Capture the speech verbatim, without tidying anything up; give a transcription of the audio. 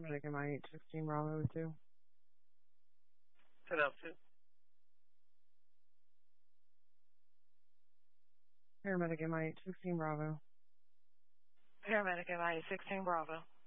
Paramedic M I eight sixteen Bravo two. ten out two. Paramedic M I eight sixteen Bravo. Paramedic M I eight sixteen Bravo.